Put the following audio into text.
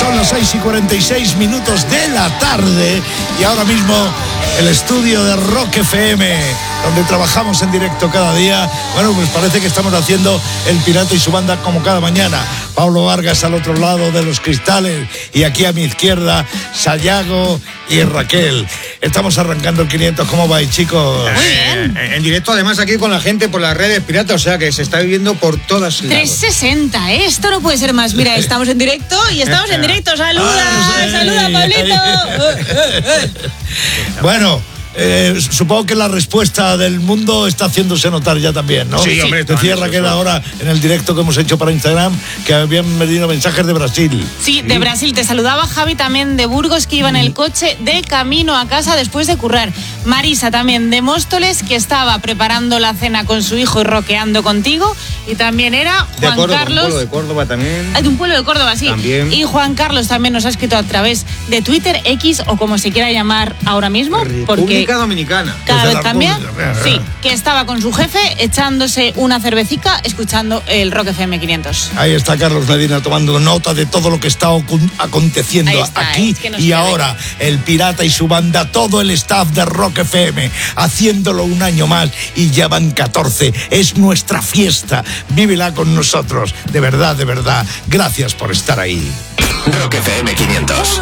Son las 6:46 de la tarde y ahora mismo el estudio de Rock FM, donde trabajamos en directo cada día. Bueno, pues parece que estamos haciendo El Pirata y su banda como cada mañana. Pablo Vargas al otro lado de los cristales y aquí a mi izquierda Sayago y Raquel. Estamos arrancando el 500. ¿Cómo vais, chicos? Muy bien. En directo, además, aquí con la gente por las redes pirata, o sea que se está viviendo por todas lados. 360, ¿eh? Esto no puede ser más. Mira, estamos en directo y estamos en directo. ¡Saluda! ¡Saluda, Pablito! Bueno, supongo que la respuesta del mundo está haciéndose notar ya también, ¿no? Sí, hombre. Decía Raquel ahora en el directo que hemos hecho para Instagram que habían venido mensajes de Brasil. Sí, de Brasil. Te saludaba Javi también de Burgos, que iba en el coche de camino a casa después de currar. Marisa también de Móstoles, que estaba preparando la cena con su hijo y rockeando contigo. Y también era Juan Carlos. Un pueblo de Córdoba también. De un pueblo de Córdoba, sí. También. Y Juan Carlos también nos ha escrito a través de Twitter, X o como se quiera llamar ahora mismo. República Dominicana. Cada Desde vez la también, República. sí, que estaba con su jefe echándose una cervecica escuchando el Rock FM 500. Ahí está Carlos Medina tomando nota de todo lo que está aconteciendo Ahí está, aquí es que nos y queda ahora. El Pirata y su banda, todo el staff de Rock FM, haciéndolo un año más y ya van 14. Es nuestra fiesta. Vívela con nosotros. De verdad, gracias por estar ahí. Rock FM 500.